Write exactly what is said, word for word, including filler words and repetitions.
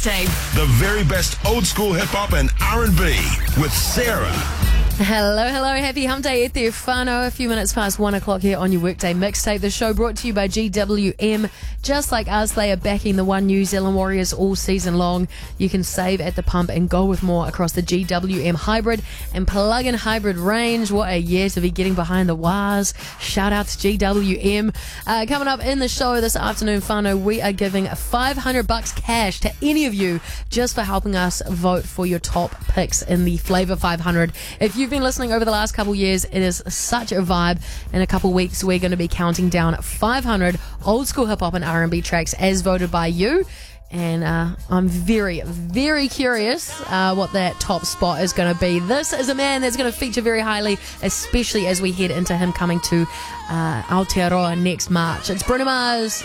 Dave. The very best old school hip hop and R and B with Sarah. Hello, hello, happy hump day at the whānau. A few minutes past one o'clock here on your Workday Mixtape. The show brought to you by G W M. Just like us, they are backing the One New Zealand Warriors all season long. You can save at the pump and go with more across the G W M hybrid and plug-in hybrid range. What a year to be getting behind the wires. Shout out to G W M. Uh, coming up in the show this afternoon, whānau, we are giving five hundred bucks cash to any of you just for helping us vote for your top picks in the Flavour five hundred. If you've been listening over the last couple years, it is such a vibe. In a couple weeks, we're going to be counting down five hundred old school hip hop and R and B tracks as voted by you. And uh, I'm very, very curious uh, what that top spot is going to be. This is a man that's going to feature very highly, especially as we head into him coming to uh, Aotearoa next March. It's Bruno Mars.